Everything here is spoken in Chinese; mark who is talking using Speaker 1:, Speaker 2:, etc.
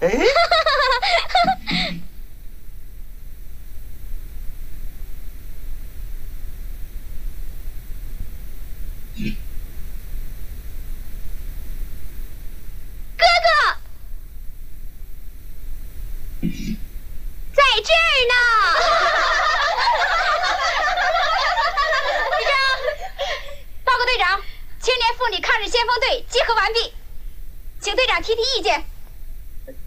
Speaker 1: 哎，
Speaker 2: 哥哥，在这儿呢。队长，报告队长，青年妇女抗日先锋队集合完毕，请队长提提意见。